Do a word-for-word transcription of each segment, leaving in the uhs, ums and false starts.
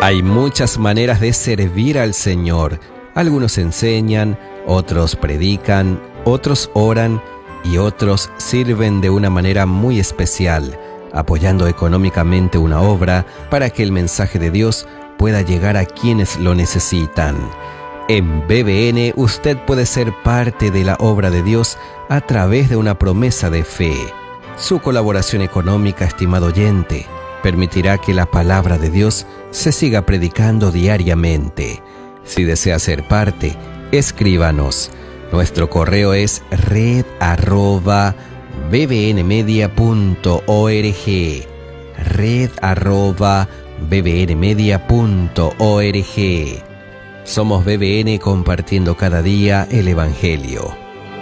Hay muchas maneras de servir al Señor. Algunos enseñan, otros predican, otros oran y otros sirven de una manera muy especial, apoyando económicamente una obra para que el mensaje de Dios pueda llegar a quienes lo necesitan. En B B N usted puede ser parte de la obra de Dios a través de una promesa de fe. Su colaboración económica, estimado oyente, permitirá que la palabra de Dios se siga predicando diariamente. Si desea ser parte, escríbanos. Nuestro correo es red arroba bbnmedia punto org. red arroba bbnmedia punto org. Somos B B N compartiendo cada día el Evangelio.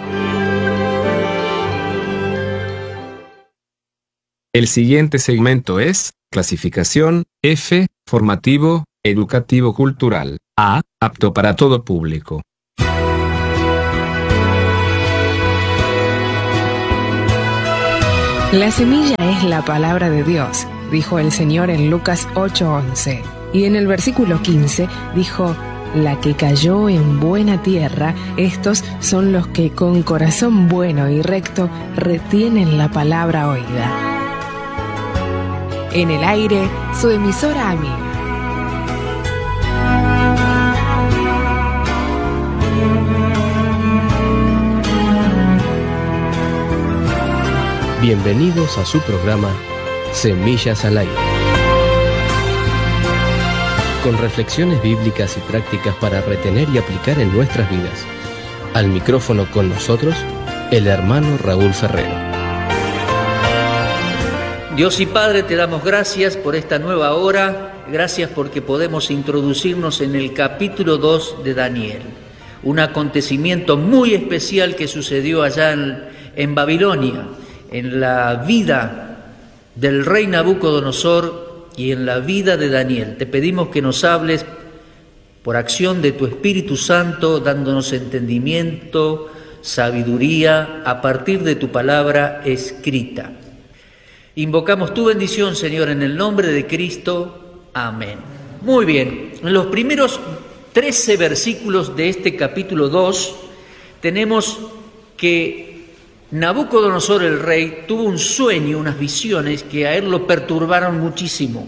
El siguiente segmento es clasificación F, formativo, educativo cultural. A, apto para todo público. La semilla es la palabra de Dios, dijo el Señor en Lucas ocho once. Y en el versículo quince dijo: la que cayó en buena tierra, estos son los que con corazón bueno y recto retienen la palabra oída. En el aire, su emisora amiga. Bienvenidos a su programa Semillas al Aire, con reflexiones bíblicas y prácticas para retener y aplicar en nuestras vidas. Al micrófono con nosotros, el hermano Raúl Ferrero. Dios y Padre, te damos gracias por esta nueva hora, gracias porque podemos introducirnos en el capítulo dos de Daniel, un acontecimiento muy especial que sucedió allá en, en Babilonia, en la vida del rey Nabucodonosor y en la vida de Daniel. Te pedimos que nos hables por acción de tu Espíritu Santo, dándonos entendimiento, sabiduría, a partir de tu palabra escrita. Invocamos tu bendición, Señor, en el nombre de Cristo. Amén. Muy bien, en los primeros trece versículos de este capítulo dos tenemos que Nabucodonosor el rey tuvo un sueño, unas visiones que a él lo perturbaron muchísimo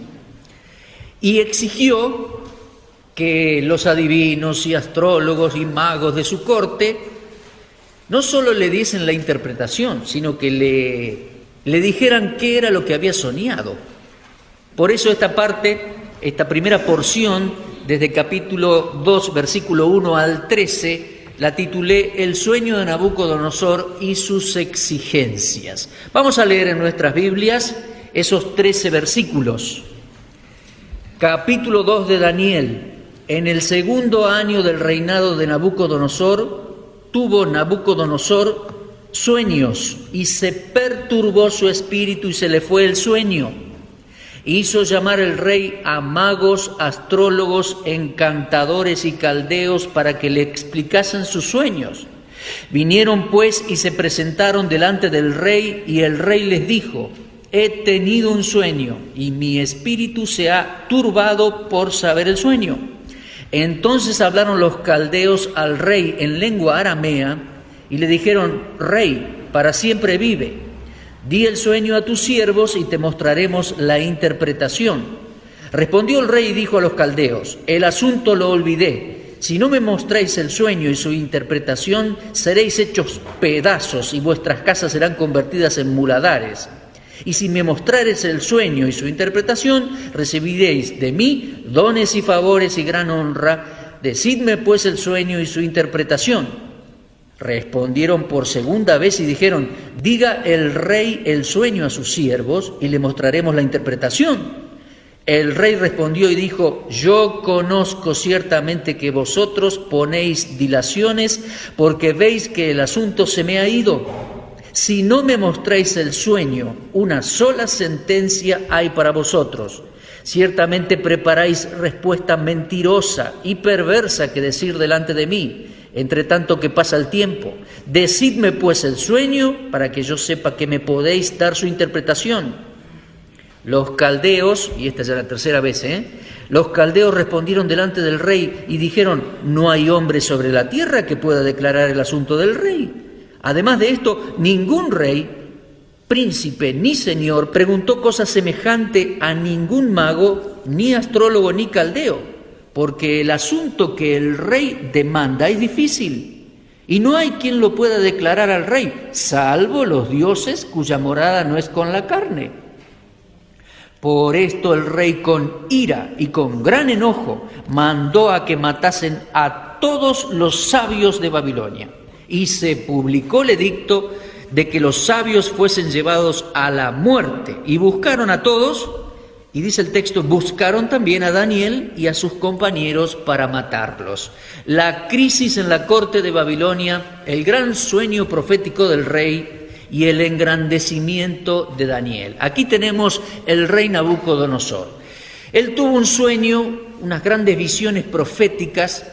y exigió que los adivinos y astrólogos y magos de su corte no solo le diesen la interpretación, sino que le le dijeran qué era lo que había soñado. Por eso esta parte, esta primera porción, desde capítulo dos, versículo uno al trece, la titulé El sueño de Nabucodonosor y sus exigencias. Vamos a leer en nuestras Biblias esos trece versículos. Capítulo dos de Daniel. En el segundo año del reinado de Nabucodonosor, tuvo Nabucodonosor sueños, y se perturbó su espíritu y se le fue el sueño. Hizo llamar el rey a magos, astrólogos, encantadores y caldeos para que le explicasen sus sueños. Vinieron pues y se presentaron delante del rey, y el rey les dijo: he tenido un sueño, y mi espíritu se ha turbado por saber el sueño. Entonces hablaron los caldeos al rey en lengua aramea, y le dijeron: Rey, para siempre vive. Di el sueño a tus siervos y te mostraremos la interpretación. Respondió el rey y dijo a los caldeos: el asunto lo olvidé. Si no me mostráis el sueño y su interpretación, seréis hechos pedazos y vuestras casas serán convertidas en muladares. Y si me mostrares el sueño y su interpretación, recibiréis de mí dones y favores y gran honra. Decidme pues el sueño y su interpretación. Respondieron por segunda vez y dijeron: diga el rey el sueño a sus siervos y le mostraremos la interpretación. El rey respondió y dijo: yo conozco ciertamente que vosotros ponéis dilaciones porque veis que el asunto se me ha ido. Si no me mostráis el sueño, una sola sentencia hay para vosotros. Ciertamente preparáis respuesta mentirosa y perversa que decir delante de mí, entre tanto que pasa el tiempo. Decidme pues el sueño para que yo sepa que me podéis dar su interpretación. Los caldeos, y esta ya es la tercera vez, ¿eh? Los caldeos respondieron delante del rey y dijeron: no hay hombre sobre la tierra que pueda declarar el asunto del rey. Además de esto, ningún rey, príncipe ni señor preguntó cosa semejante a ningún mago, ni astrólogo, ni caldeo, porque el asunto que el rey demanda es difícil, y no hay quien lo pueda declarar al rey, salvo los dioses cuya morada no es con la carne. Por esto el rey, con ira y con gran enojo, mandó a que matasen a todos los sabios de Babilonia, y se publicó el edicto de que los sabios fuesen llevados a la muerte, y buscaron a todos, y dice el texto, buscaron también a Daniel y a sus compañeros para matarlos. La crisis en la corte de Babilonia, el gran sueño profético del rey y el engrandecimiento de Daniel. Aquí tenemos el rey Nabucodonosor. Él tuvo un sueño, unas grandes visiones proféticas,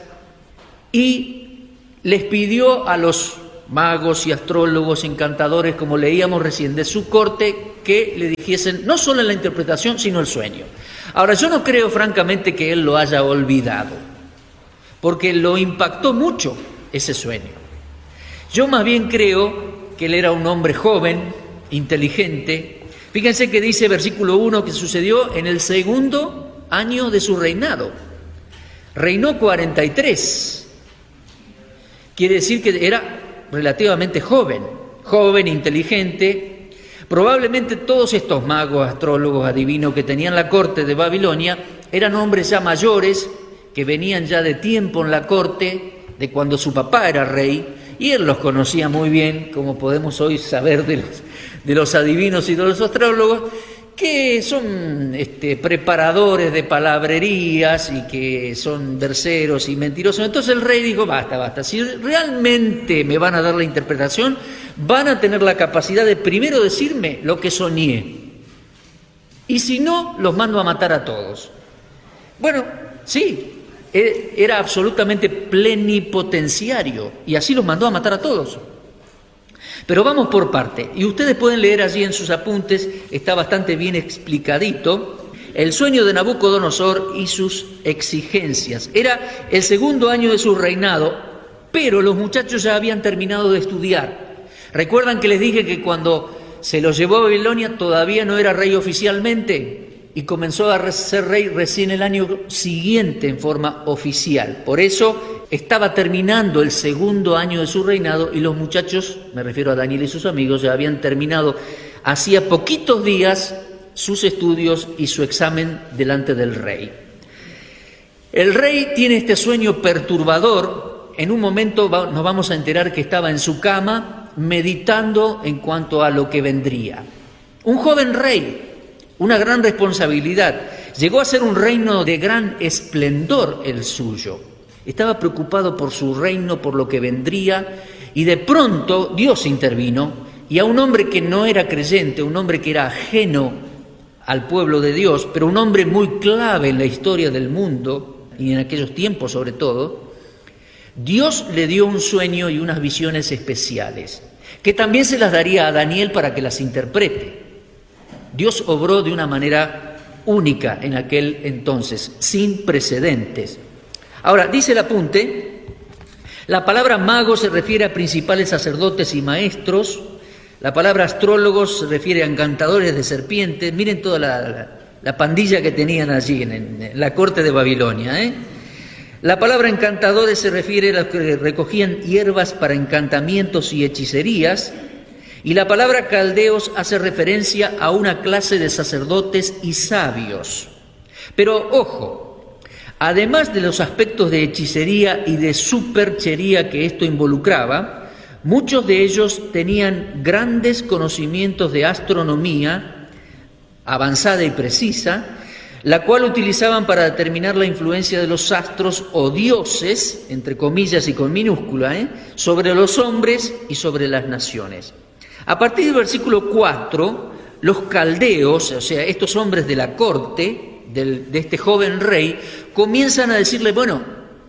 y les pidió a los magos y astrólogos, encantadores, como leíamos recién, de su corte, que le dijesen no solo la interpretación, sino el sueño. Ahora, yo no creo francamente que él lo haya olvidado, porque lo impactó mucho ese sueño. Yo más bien creo que él era un hombre joven, inteligente. Fíjense que dice versículo uno que sucedió en el segundo año de su reinado. Reinó cuarenta y tres. Quiere decir que era relativamente joven, joven, inteligente. Probablemente todos estos magos, astrólogos, adivinos que tenían la corte de Babilonia eran hombres ya mayores, que venían ya de tiempo en la corte, de cuando su papá era rey, y él los conocía muy bien, como podemos hoy saber de los, de los adivinos y de los astrólogos, que son este, preparadores de palabrerías y que son verseros y mentirosos. Entonces el rey dijo, basta, basta, si realmente me van a dar la interpretación, van a tener la capacidad de primero decirme lo que soñé, y si no, los mando a matar a todos. Bueno, sí, era absolutamente plenipotenciario, y así los mandó a matar a todos. Pero vamos por parte, y ustedes pueden leer allí en sus apuntes, está bastante bien explicadito, el sueño de Nabucodonosor y sus exigencias. Era el segundo año de su reinado, pero los muchachos ya habían terminado de estudiar. ¿Recuerdan que les dije que cuando se los llevó a Babilonia todavía no era rey oficialmente? Y comenzó a ser rey recién el año siguiente en forma oficial. Por eso estaba terminando el segundo año de su reinado, y los muchachos, me refiero a Daniel y sus amigos, ya habían terminado hacía poquitos días sus estudios y su examen delante del rey. El rey tiene este sueño perturbador. En un momento nos vamos a enterar que estaba en su cama meditando en cuanto a lo que vendría. Un joven rey, una gran responsabilidad. Llegó a ser un reino de gran esplendor el suyo. Estaba preocupado por su reino, por lo que vendría, y de pronto Dios intervino, y a un hombre que no era creyente, un hombre que era ajeno al pueblo de Dios, pero un hombre muy clave en la historia del mundo, y en aquellos tiempos sobre todo, Dios le dio un sueño y unas visiones especiales, que también se las daría a Daniel para que las interprete. Dios obró de una manera única en aquel entonces, sin precedentes. Ahora, dice el apunte, la palabra mago se refiere a principales sacerdotes y maestros, la palabra astrólogos se refiere a encantadores de serpientes. Miren toda la, la, la pandilla que tenían allí en, en la corte de Babilonia, ¿eh? La palabra encantadores se refiere a los que recogían hierbas para encantamientos y hechicerías, y la palabra caldeos hace referencia a una clase de sacerdotes y sabios. Pero ojo, además de los aspectos de hechicería y de superchería que esto involucraba, muchos de ellos tenían grandes conocimientos de astronomía avanzada y precisa, la cual utilizaban para determinar la influencia de los astros o dioses, entre comillas y con minúscula, ¿eh? sobre los hombres y sobre las naciones. A partir del versículo cuatro, los caldeos, o sea, estos hombres de la corte del, de este joven rey, comienzan a decirle, bueno,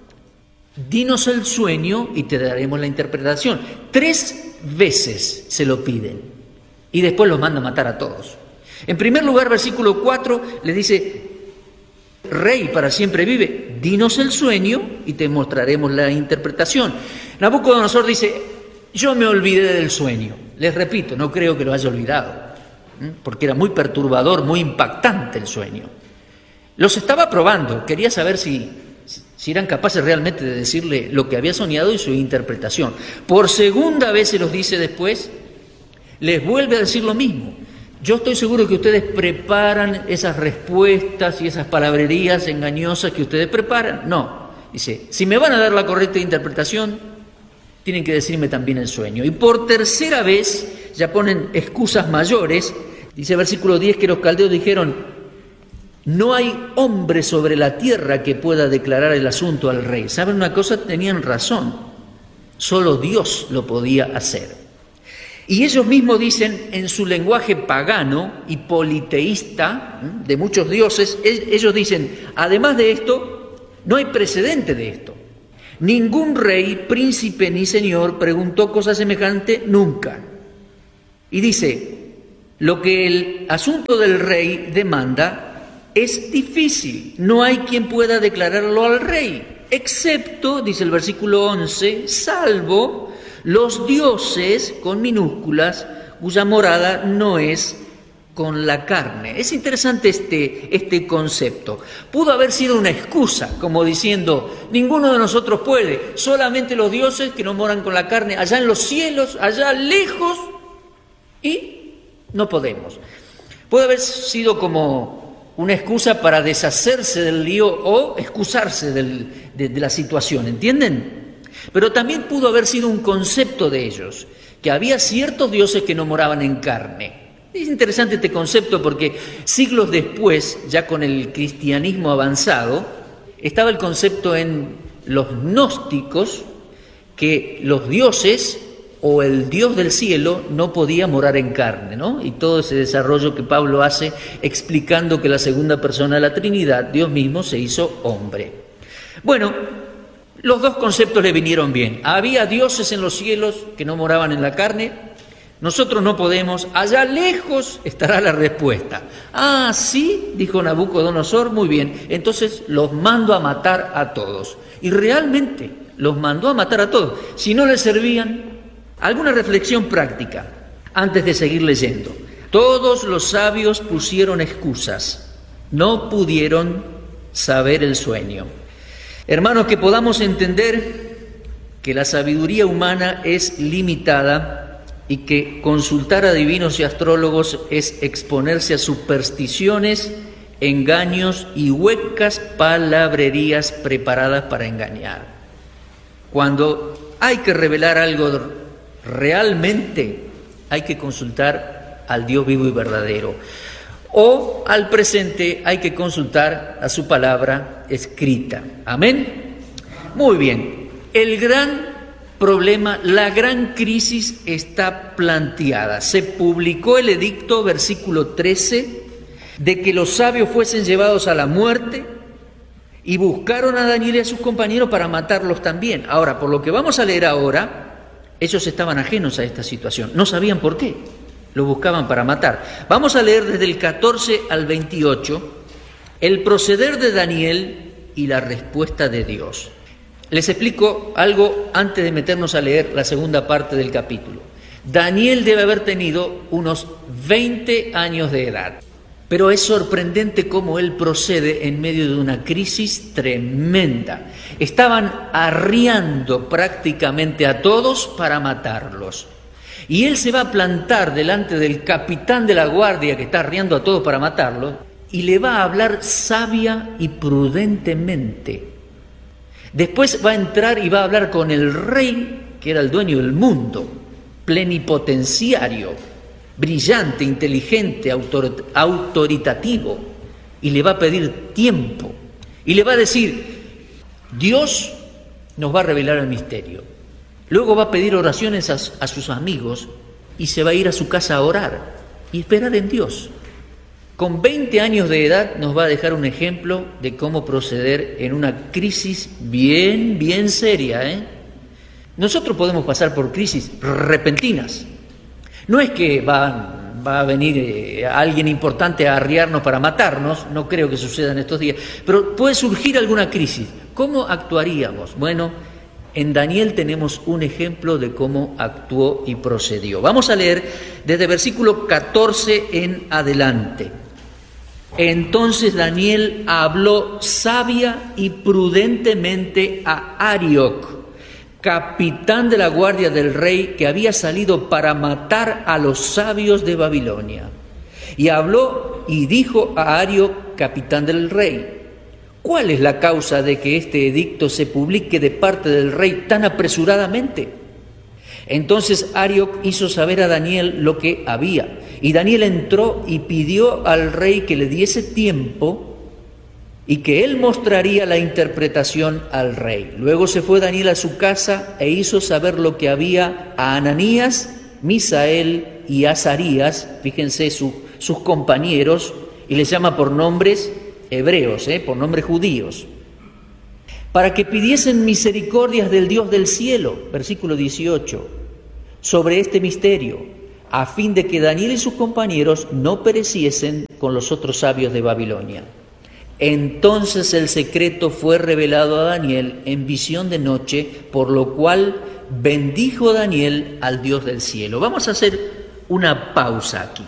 dinos el sueño y te daremos la interpretación. Tres veces se lo piden y después los manda a matar a todos. En primer lugar, versículo cuatro les dice, Rey para siempre vive, dinos el sueño y te mostraremos la interpretación. Nabucodonosor dice, yo me olvidé del sueño. Les repito, no creo que lo haya olvidado, porque era muy perturbador, muy impactante el sueño. Los estaba probando, quería saber si, si eran capaces realmente de decirle lo que había soñado y su interpretación. Por segunda vez se los dice después, les vuelve a decir lo mismo. Yo estoy seguro que ustedes preparan esas respuestas y esas palabrerías engañosas que ustedes preparan. No, dice, si me van a dar la correcta interpretación, tienen que decirme también el sueño. Y por tercera vez, ya ponen excusas mayores, dice versículo diez que los caldeos dijeron, no hay hombre sobre la tierra que pueda declarar el asunto al rey. ¿Saben una cosa? Tenían razón, solo Dios lo podía hacer. Y ellos mismos dicen en su lenguaje pagano y politeísta de muchos dioses, ellos dicen, además de esto, no hay precedente de esto. Ningún rey, príncipe ni señor preguntó cosa semejante nunca. Y dice, lo que el asunto del rey demanda es difícil, no hay quien pueda declararlo al rey, excepto, dice el versículo once, salvo los dioses con minúsculas, cuya morada no es con la carne. Es interesante este, este concepto. Pudo haber sido una excusa, como diciendo, ninguno de nosotros puede, solamente los dioses que no moran con la carne, allá en los cielos, allá lejos, y no podemos. Puede haber sido como una excusa para deshacerse del lío o excusarse del, de, de la situación, ¿entienden? Pero también pudo haber sido un concepto de ellos, que había ciertos dioses que no moraban en carne. Es interesante este concepto porque siglos después, ya con el cristianismo avanzado, estaba el concepto en los gnósticos que los dioses o el Dios del cielo no podía morar en carne, ¿no? Y todo ese desarrollo que Pablo hace explicando que la segunda persona de la Trinidad, Dios mismo, se hizo hombre. Bueno, los dos conceptos le vinieron bien. Había dioses en los cielos que no moraban en la carne. Nosotros no podemos. Allá lejos estará la respuesta. Ah, sí, dijo Nabucodonosor, muy bien. Entonces los mando a matar a todos. Y realmente los mandó a matar a todos. Si no les servían, alguna reflexión práctica antes de seguir leyendo. Todos los sabios pusieron excusas. No pudieron saber el sueño. Hermanos, que podamos entender que la sabiduría humana es limitada y que consultar a divinos y astrólogos es exponerse a supersticiones, engaños y huecas palabrerías preparadas para engañar. Cuando hay que revelar algo realmente, hay que consultar al Dios vivo y verdadero. O al presente hay que consultar a su palabra escrita. ¿Amén? Muy bien. El gran problema, la gran crisis está planteada. Se publicó el edicto, versículo trece, de que los sabios fuesen llevados a la muerte y buscaron a Daniel y a sus compañeros para matarlos también. Ahora, por lo que vamos a leer ahora, ellos estaban ajenos a esta situación. No sabían por qué. Lo buscaban para matar. Vamos a leer desde el catorce al veintiocho el proceder de Daniel y la respuesta de Dios. Les explico algo antes de meternos a leer la segunda parte del capítulo. Daniel debe haber tenido unos veinte años de edad, pero es sorprendente cómo él procede en medio de una crisis tremenda. Estaban arriando prácticamente a todos para matarlos. Y él se va a plantar delante del capitán de la guardia que está arriando a todos para matarlo y le va a hablar sabia y prudentemente. Después va a entrar y va a hablar con el rey, que era el dueño del mundo, plenipotenciario, brillante, inteligente, autor, autoritativo, y le va a pedir tiempo. Y le va a decir, Dios nos va a revelar el misterio. Luego va a pedir oraciones a, a sus amigos y se va a ir a su casa a orar y esperar en Dios. Con veinte años de edad nos va a dejar un ejemplo de cómo proceder en una crisis bien, bien seria, ¿eh? Nosotros podemos pasar por crisis repentinas. No es que va, va a venir eh, alguien importante a arriarnos para matarnos, no creo que suceda en estos días, pero puede surgir alguna crisis. ¿Cómo actuaríamos? Bueno, en Daniel tenemos un ejemplo de cómo actuó y procedió. Vamos a leer desde versículo catorce en adelante. Entonces Daniel habló sabia y prudentemente a Arioc, capitán de la guardia del rey, que había salido para matar a los sabios de Babilonia. Y habló y dijo a Arioc, capitán del rey: ¿cuál es la causa de que este edicto se publique de parte del rey tan apresuradamente? Entonces Arioc hizo saber a Daniel lo que había, y Daniel entró y pidió al rey que le diese tiempo y que él mostraría la interpretación al rey. Luego se fue Daniel a su casa e hizo saber lo que había a Ananías, Misael y Azarías, fíjense su, sus compañeros, y les llama por nombres hebreos, eh, por nombres judíos, para que pidiesen misericordias del Dios del cielo, versículo dieciocho, sobre este misterio, a fin de que Daniel y sus compañeros no pereciesen con los otros sabios de Babilonia. Entonces el secreto fue revelado a Daniel en visión de noche, por lo cual bendijo Daniel al Dios del cielo. Vamos a hacer una pausa aquí.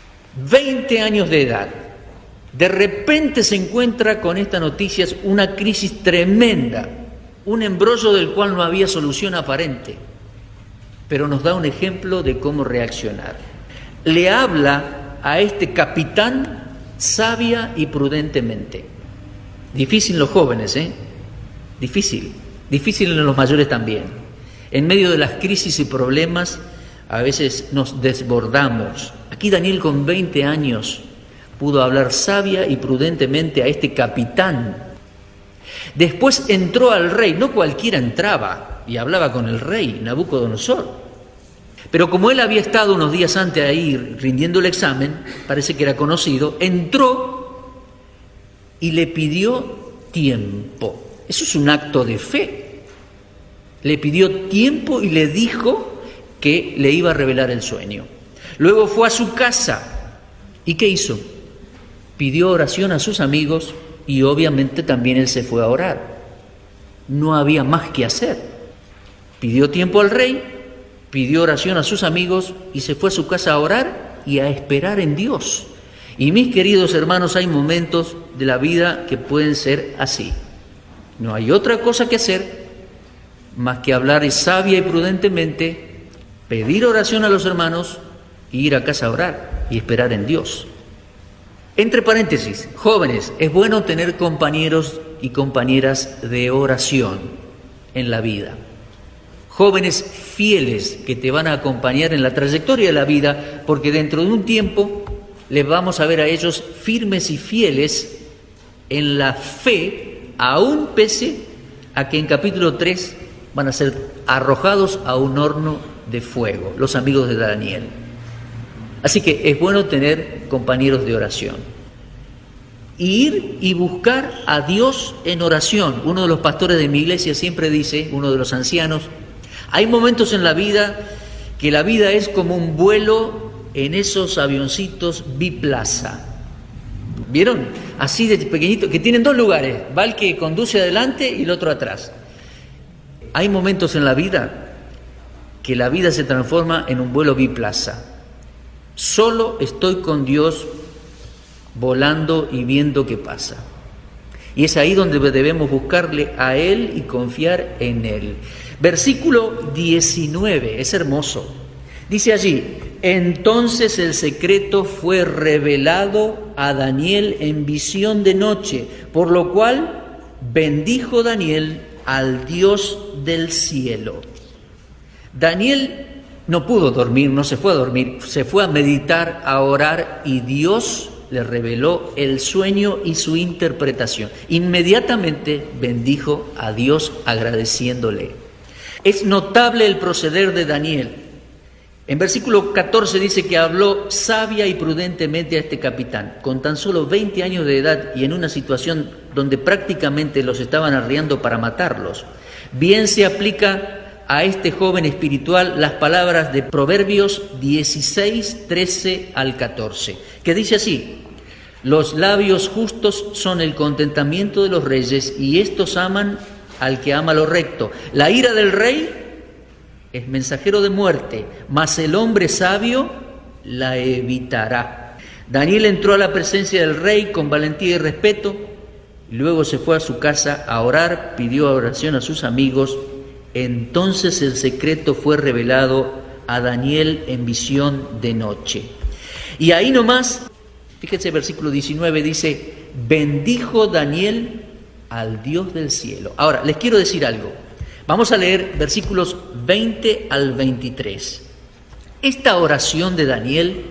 veinte años de edad. De repente se encuentra con esta noticia, una crisis tremenda, un embrollo del cual no había solución aparente, pero nos da un ejemplo de cómo reaccionar. Le habla a este capitán sabia y prudentemente. Difícil en los jóvenes, ¿eh? Difícil. Difícil en los mayores también. En medio de las crisis y problemas, a veces nos desbordamos. Aquí Daniel, con veinte años, pudo hablar sabia y prudentemente a este capitán. Después entró al rey. No cualquiera entraba y hablaba con el rey, Nabucodonosor. Pero como él había estado unos días antes ahí rindiendo el examen, parece que era conocido, entró y le pidió tiempo. Eso es un acto de fe. Le pidió tiempo y le dijo que le iba a revelar el sueño. Luego fue a su casa. ¿Y qué hizo? Pidió oración a sus amigos y obviamente también él se fue a orar. No había más que hacer. Pidió tiempo al rey, pidió oración a sus amigos y se fue a su casa a orar y a esperar en Dios. Y mis queridos hermanos, hay momentos de la vida que pueden ser así. No hay otra cosa que hacer más que hablar sabia y prudentemente, pedir oración a los hermanos y ir a casa a orar y esperar en Dios. Entre paréntesis, jóvenes, es bueno tener compañeros y compañeras de oración en la vida. Jóvenes fieles que te van a acompañar en la trayectoria de la vida, porque dentro de un tiempo les vamos a ver a ellos firmes y fieles en la fe, aún pese a que en capítulo tres van a ser arrojados a un horno de fuego, los amigos de Daniel. Así que es bueno tener compañeros de oración. Ir y buscar a Dios en oración. Uno de los pastores de mi iglesia siempre dice, uno de los ancianos, hay momentos en la vida que la vida es como un vuelo en esos avioncitos biplaza. ¿Vieron? Así de pequeñito, que tienen dos lugares, va el que conduce adelante y el otro atrás. Hay momentos en la vida que la vida se transforma en un vuelo biplaza. Solo estoy con Dios volando y viendo qué pasa. Y es ahí donde debemos buscarle a Él y confiar en Él. Versículo diecinueve, es hermoso. Dice allí, entonces el secreto fue revelado a Daniel en visión de noche, por lo cual bendijo Daniel al Dios del cielo. Daniel no pudo dormir, no se fue a dormir, se fue a meditar, a orar, y Dios le reveló el sueño y su interpretación. Inmediatamente bendijo a Dios agradeciéndole. Es notable el proceder de Daniel. En versículo catorce dice que habló sabia y prudentemente a este capitán, con tan solo veinte años de edad y en una situación donde prácticamente los estaban arriando para matarlos. Bien se aplica a este joven espiritual las palabras de Proverbios dieciséis, trece al catorce, que dice así: los labios justos son el contentamiento de los reyes, y estos aman al que ama lo recto. La ira del rey es mensajero de muerte, mas el hombre sabio la evitará. Daniel entró a la presencia del rey con valentía y respeto, y luego se fue a su casa a orar, pidió oración a sus amigos. Entonces el secreto fue revelado a Daniel en visión de noche. Y ahí nomás, fíjense, versículo diecinueve dice: bendijo Daniel al Dios del cielo. Ahora, les quiero decir algo. Vamos a leer versículos veinte al veintitrés. Esta oración de Daniel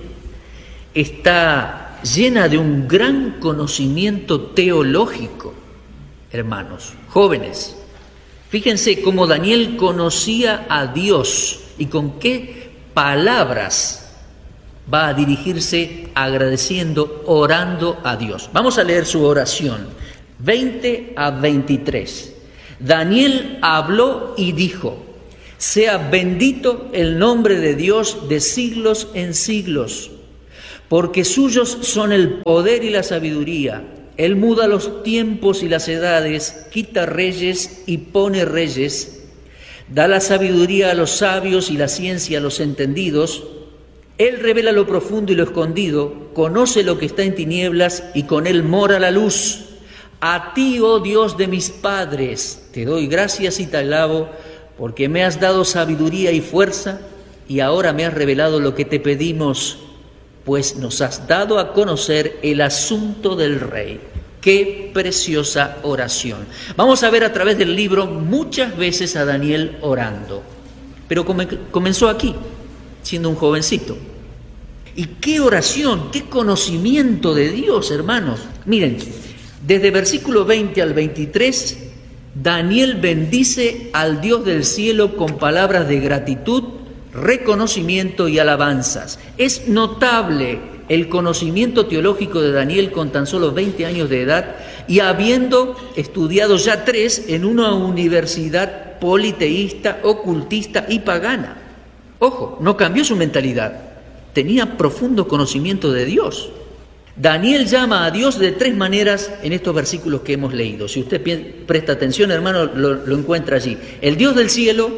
está llena de un gran conocimiento teológico, hermanos, jóvenes. Fíjense cómo Daniel conocía a Dios y con qué palabras va a dirigirse agradeciendo, orando a Dios. Vamos a leer su oración, veinte a veintitrés. Daniel habló y dijo: sea bendito el nombre de Dios de siglos en siglos, porque suyos son el poder y la sabiduría. Él muda los tiempos y las edades, quita reyes y pone reyes, da la sabiduría a los sabios y la ciencia a los entendidos. Él revela lo profundo y lo escondido, conoce lo que está en tinieblas y con él mora la luz. A ti, oh Dios de mis padres, te doy gracias y te alabo, porque me has dado sabiduría y fuerza, y ahora me has revelado lo que te pedimos, pues nos has dado a conocer el asunto del rey. ¡Qué preciosa oración! Vamos a ver a través del libro muchas veces a Daniel orando, pero comenzó aquí, siendo un jovencito. ¿Y qué oración, qué conocimiento de Dios, hermanos? Miren, desde versículo veinte al veintitrés, Daniel bendice al Dios del cielo con palabras de gratitud, reconocimiento y alabanzas. Es notable el conocimiento teológico de Daniel con tan solo veinte años de edad y habiendo estudiado ya tres en una universidad politeísta, ocultista y pagana. Ojo, no cambió su mentalidad, tenía profundo conocimiento de Dios. Daniel llama a Dios de tres maneras en estos versículos que hemos leído. Si usted presta atención, hermano, lo, lo encuentra allí. El Dios del cielo,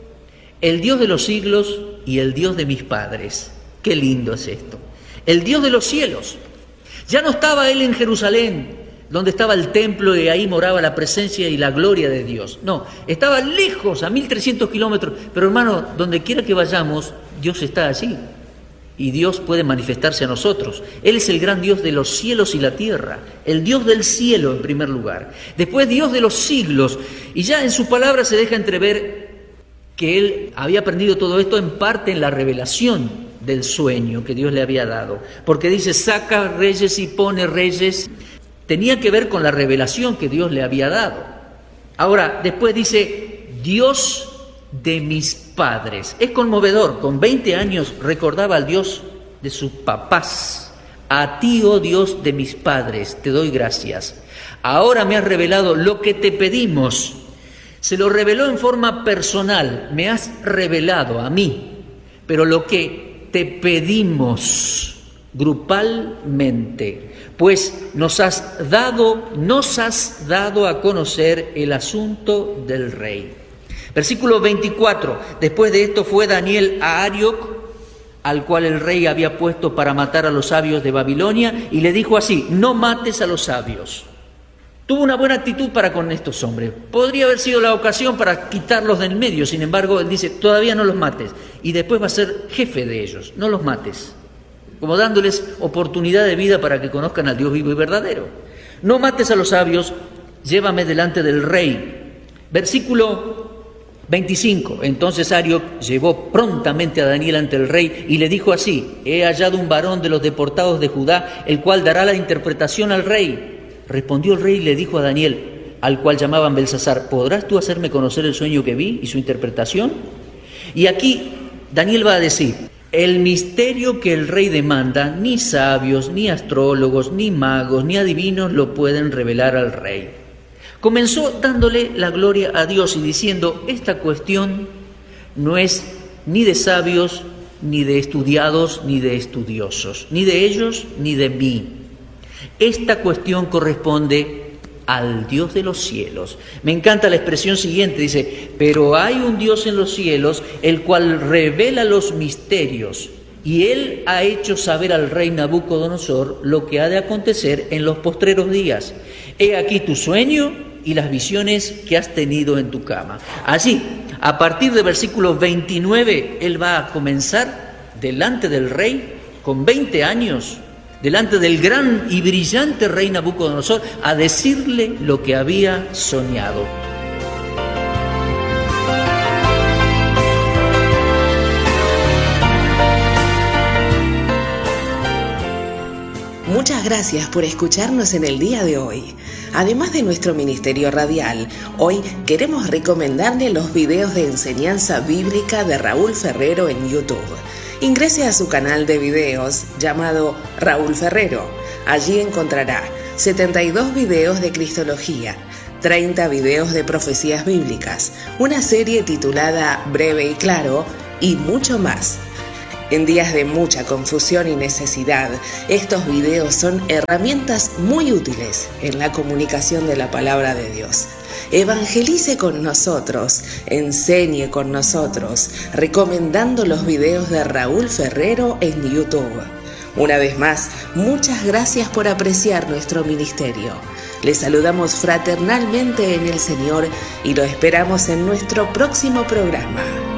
el Dios de los siglos y el Dios de mis padres. Qué lindo es esto. El Dios de los cielos. Ya no estaba él en Jerusalén, donde estaba el templo y ahí moraba la presencia y la gloria de Dios. No, estaba lejos, a mil trescientos kilómetros. Pero hermano, donde quiera que vayamos, Dios está allí. Y Dios puede manifestarse a nosotros. Él es el gran Dios de los cielos y la tierra. El Dios del cielo en primer lugar. Después Dios de los siglos. Y ya en su palabra se deja entrever que él había aprendido todo esto en parte en la revelación del sueño que Dios le había dado. Porque dice, saca reyes y pone reyes. Tenía que ver con la revelación que Dios le había dado. Ahora, después dice, Dios de mis padres. Es conmovedor. Con veinte años recordaba al Dios de sus papás. A ti, oh Dios de mis padres, te doy gracias. Ahora me has revelado lo que te pedimos. Se lo reveló en forma personal. Me has revelado a mí. Pero lo que te pedimos grupalmente, pues nos has dado, nos has dado a conocer el asunto del rey. Versículo veinticuatro. Después de esto fue Daniel a Arioc, al cual el rey había puesto para matar a los sabios de Babilonia, y le dijo así, no mates a los sabios. Tuvo una buena actitud para con estos hombres. Podría haber sido la ocasión para quitarlos del medio, sin embargo, él dice, todavía no los mates, y después va a ser jefe de ellos, no los mates, como dándoles oportunidad de vida para que conozcan al Dios vivo y verdadero. No mates a los sabios, llévame delante del rey. Versículo veinticinco. Entonces Arioc llevó prontamente a Daniel ante el rey y le dijo así, he hallado un varón de los deportados de Judá, el cual dará la interpretación al rey. Respondió el rey y le dijo a Daniel, al cual llamaban Belsasar, ¿podrás tú hacerme conocer el sueño que vi y su interpretación? Y aquí Daniel va a decir, el misterio que el rey demanda, ni sabios, ni astrólogos, ni magos, ni adivinos lo pueden revelar al rey. Comenzó dándole la gloria a Dios y diciendo, esta cuestión no es ni de sabios, ni de estudiados, ni de estudiosos, ni de ellos, ni de mí. Esta cuestión corresponde al Dios de los cielos. Me encanta la expresión siguiente, dice, pero hay un Dios en los cielos, el cual revela los misterios, y él ha hecho saber al rey Nabucodonosor lo que ha de acontecer en los postreros días. He aquí tu sueño y las visiones que has tenido en tu cama. Así, a partir del versículo veintinueve, él va a comenzar delante del rey, con veinte años, delante del gran y brillante rey Nabucodonosor, a decirle lo que había soñado. Muchas gracias por escucharnos en el día de hoy. Además de nuestro ministerio radial, hoy queremos recomendarle los videos de enseñanza bíblica de Raúl Ferrero en YouTube. Ingrese a su canal de videos llamado Raúl Ferrero. Allí encontrará setenta y dos videos de Cristología, treinta videos de profecías bíblicas, una serie titulada Breve y Claro y mucho más. En días de mucha confusión y necesidad, estos videos son herramientas muy útiles en la comunicación de la palabra de Dios. Evangelice con nosotros, enseñe con nosotros, recomendando los videos de Raúl Ferrero en YouTube. Una vez más, muchas gracias por apreciar nuestro ministerio. Les saludamos fraternalmente en el Señor y lo esperamos en nuestro próximo programa.